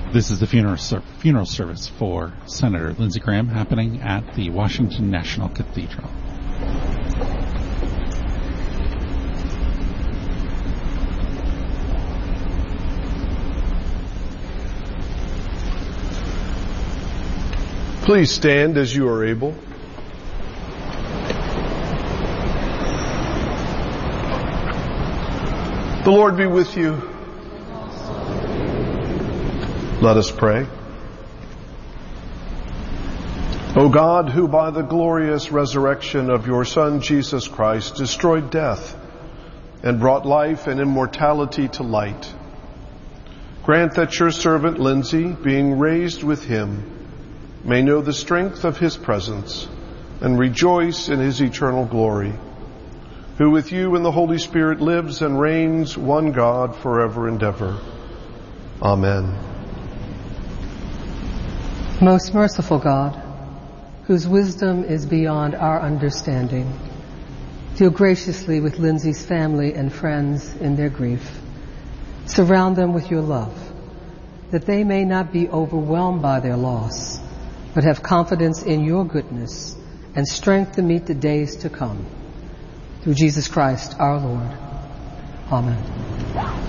This is the funeral service for Senator Lindsey Graham happening at the Washington National Cathedral. Please stand as you are able. The Lord be with you. Let us pray. O God, who by the glorious resurrection of your Son Jesus Christ destroyed death and brought life and immortality to light, grant that your servant Lindsey, being raised with him, may know the strength of his presence and rejoice in his eternal glory, who with you and the Holy Spirit lives and reigns one God forever and ever. Amen. Most merciful God, whose wisdom is beyond our understanding, deal graciously with Lindsey's family and friends in their grief. Surround them with your love, that they may not be overwhelmed by their loss, but have confidence in your goodness and strength to meet the days to come. Through Jesus Christ our Lord. Amen.